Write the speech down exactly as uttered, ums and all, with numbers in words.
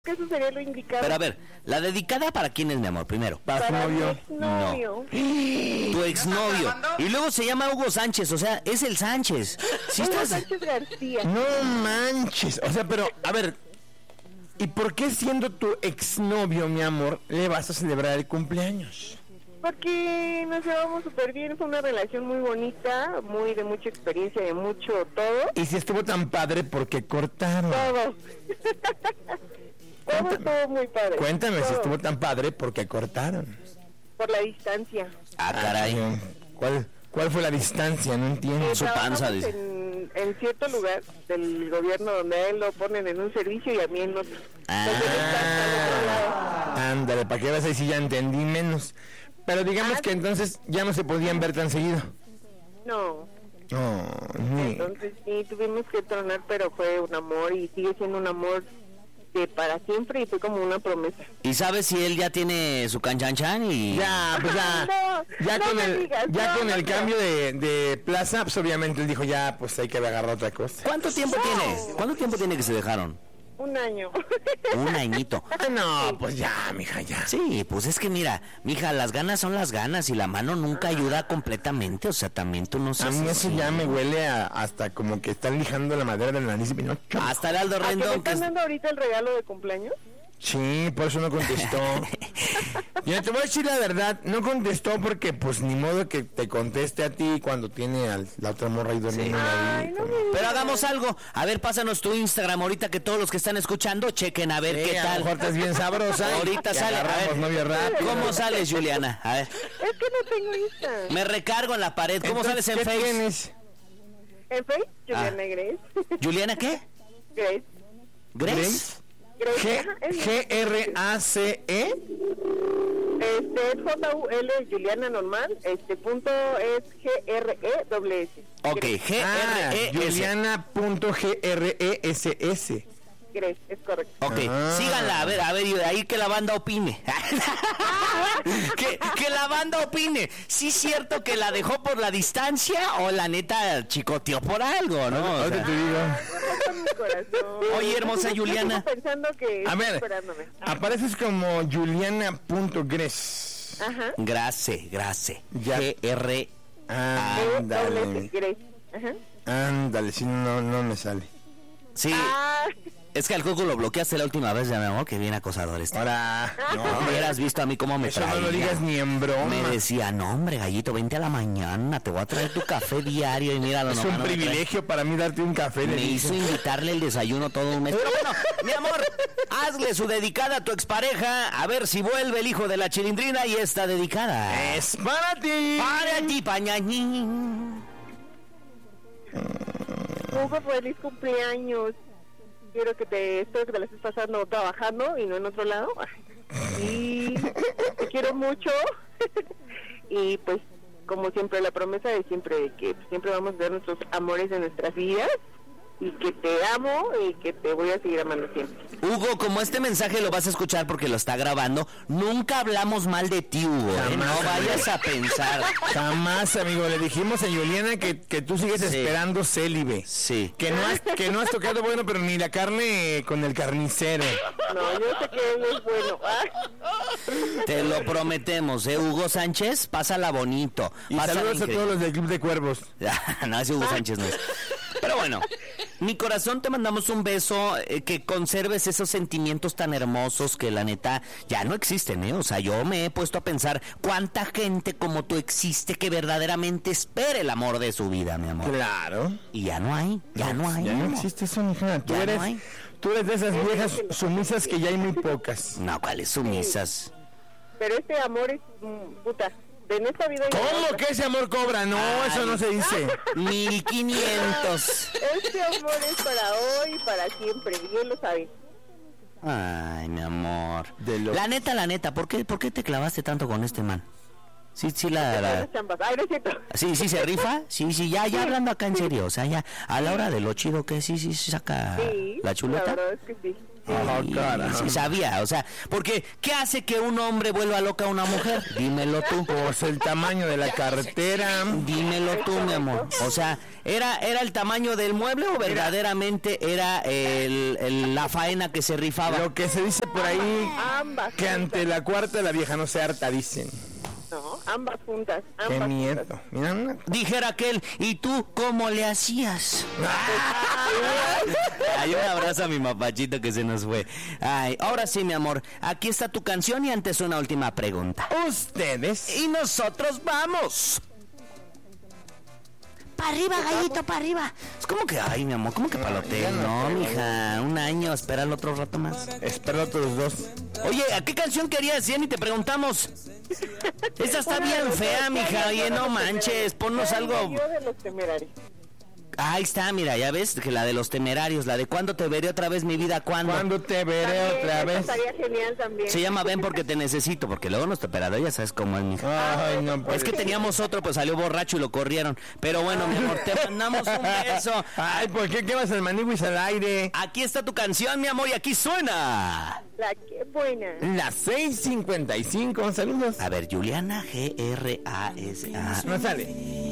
que eso sería lo indicado. Pero a ver, ¿la dedicada para quién es, mi amor? Primero. Para su novio. mi exnovio. No. Tu exnovio. Y luego se llama Hugo Sánchez, o sea, es el Sánchez. ¿Sí Hugo estás? Sánchez García. No manches. O sea, pero, a ver, ¿y por qué siendo tu exnovio, mi amor, le vas a celebrar el cumpleaños? Porque nos llevamos súper bien, fue una relación muy bonita, muy de mucha experiencia, de mucho todo. Y si estuvo tan padre, ¿por qué cortaron? Todo. Todo estuvo muy padre. Cuéntame, todo. si estuvo tan padre, ¿por qué cortaron? Por la distancia. Ah, caray. ¿Cuál, cuál fue la distancia? No entiendo. Eh, Su panza, trabajamos dice. En, en cierto lugar del gobierno donde a él lo ponen en un servicio y a mí en otro. Ah. Entonces, él está al otro lado. Ándale, para que veas ahí sí ya entendí menos. Pero digamos Ah, que entonces ya no se podían ver tan seguido. No. No, ni... Entonces sí, tuvimos que tronar, pero fue un amor y sigue siendo un amor de para siempre y fue como una promesa. ¿Y sabes si él ya tiene su canchanchan y...? Ya, pues ya, No, ya no con me el, digas, ya no, con el no. cambio de, de plaza, pues obviamente él dijo ya, pues hay que agarrar otra cosa. ¿Cuánto tiempo No. tiene? ¿Cuánto tiempo tiene que se dejaron? Un año. Un añito. Ah, no, pues ya, mija, ya. Sí, pues es que mira, mija, las ganas son las ganas y la mano nunca ayuda completamente, o sea, también tú no A sabes. mí eso ya me huele a, hasta como que están lijando la madera de la nariz y Pinocho. Hasta el Aldo ¿A que me Rendón, que están es... dando ahorita el regalo de cumpleaños? Sí, por eso no contestó. Yo te voy a decir la verdad, no contestó porque pues ni modo que te conteste a ti cuando tiene a la otra morra ahí durmiendo ahí. Ay, no me Pero digas. hagamos algo, a ver, pásanos tu Instagram ahorita que todos los que están escuchando chequen a ver Eh, qué a lo tal. mejor estás bien sabrosa. Ahorita y sale, a agarramos ver, novio rápido. ¿cómo sales, Juliana? A ver, Es que no tengo Insta. me recargo en la pared, ¿cómo Entonces, sales en ¿qué Face? tienes? ¿En Face? Juliana Ah. Grace. ¿Juliana qué? Grace. ¿Grace? Grace. G, Ajá, es- G R A C E. Este es J U L, Juliana normal. Este punto es G R E doble S. Ok, Grace. G Ah, R E S. Juliana.gresse. Grace, es correcto. Ok, Ah. síganla, a ver, a ver, y de ahí que la banda opine. que, que la banda opine. ¿Sí es cierto que la dejó por la distancia o la neta chicoteó por algo, no? O Ahorita sea, te digo. Con mi corazón. Oye, hermosa Yo Juliana. sigo pensando que A está ver, esperándome. apareces como Juliana.gress. Ajá. Grace, Grace. Ya. G R. E doble S, Ándale. Grace. Ajá. Ándale, si no, no me sale. Sí, Ah, es que al Coco lo bloqueaste la última vez, ya mi amor, que bien acosador está. Ahora, No, me hubieras visto a mí cómo me eso traía. no lo digas ni en broma. Me decía, no hombre, gallito, vente a la mañana, te voy a traer tu café diario y míralo. Es nomás, un no me trae. privilegio para mí darte un café. Me le hizo dije. invitarle el desayuno todo un mes. Pero bueno, mi amor, hazle su dedicada a tu expareja, a ver si vuelve el hijo de la chilindrina y está dedicada. Es para ti. Para ti, pañañín. Hugo, feliz cumpleaños. Quiero que te, espero que te la estés pasando trabajando y no en otro lado. Y te quiero mucho. Y pues, como siempre, la promesa de siempre, de que siempre vamos a ver nuestros amores en nuestras vidas. Y que te amo y que te voy a seguir amando siempre. Hugo, como este mensaje lo vas a escuchar porque lo está grabando, nunca hablamos mal de ti, Hugo. ¿eh? Jamás, No vayas a pensar. Jamás, amigo. Le dijimos a Juliana que, que tú sigues Sí. esperando célibe. Sí. Que no, has, que no has tocado bueno, pero ni la carne con el carnicero. No, yo sé que él es bueno. Ah. Te lo prometemos, ¿eh? Hugo Sánchez, pásala bonito. Y Pásala saludos a increíble. todos los del Club de Cuervos. No, ese Hugo Sánchez no es. Pero bueno, mi corazón, te mandamos un beso, eh, que conserves esos sentimientos tan hermosos que la neta ya no existen, ¿eh? O sea, yo me he puesto a pensar cuánta gente como tú existe que verdaderamente espera el amor de su vida, mi amor. Claro. Y ya no hay, ya no hay. Ya no mi amor. existe eso, mija. Tú Ya no eres, hay. tú eres de esas viejas sumisas que ya hay muy pocas. No, ¿cuáles sumisas? Pero este amor es, mm, puta, de en esta vida... ¿Cómo que ese amor cobra? No, Ay. eso no se dice. Mil quinientos. Este amor es para hoy y para siempre, y él lo sabe. Ay, mi amor. De lo- La neta, la neta, ¿por qué, ¿por qué te clavaste tanto con este man? Sí, sí, la... la- Las chambas. Ay, no es cierto. Sí, sí, se rifa. Sí, sí, ya, ya hablando acá en serio. O sea, ya a la hora de lo chido que sí, sí, sí saca Sí, la chuleta. la verdad es que sí. Oh, Y- caramba. y sí sabía, o sea, porque ¿qué hace que un hombre vuelva loca a una mujer? Dímelo tú. Pues el tamaño de la cartera. Dímelo tú, mi amor. O sea, ¿era, era el tamaño del mueble o verdaderamente era el, el- la faena que se rifaba? Lo que se dice por ahí, Ambas. que ante la cuarta la vieja no se harta, dicen. No, ambas juntas. Ambas Qué juntas. miedo. Mira, una- Dijera aquel, ¿y tú cómo le hacías? Ay, un abrazo a mi mapachito que se nos fue. Ay, ahora sí, mi amor, aquí está tu canción y antes una última pregunta. ustedes. Y nosotros vamos. Para arriba, gallito, para arriba. Es como que, ay, mi amor, ¿cómo que para el hotel? ya no No, creo. mija, un año, espera el otro rato más. Espero otros dos. Oye, ¿a qué canción querías? Ya ni te preguntamos. Esa está bien fea, mija. Oye, no manches, ponnos algo. Yo de los temerarios. Ahí está, mira, ya ves que la de los temerarios, la de ¿cuándo te veré otra vez mi vida? ¿Cuándo? ¿Cuándo te veré También, otra esa vez? estaría genial también. Se llama Ven porque te necesito, porque luego nuestro operador ya sabes cómo es, mija. Ay, no, pues. Es que teníamos otro, pues salió borracho y lo corrieron. Pero bueno, mi amor, te mandamos un beso. Ay, ¿por qué quemas el maniguis al aire? Aquí está tu canción, mi amor, y aquí suena. La que buena. Las seis cincuenta y cinco, saludos. A ver, Juliana G R A S A. No sale.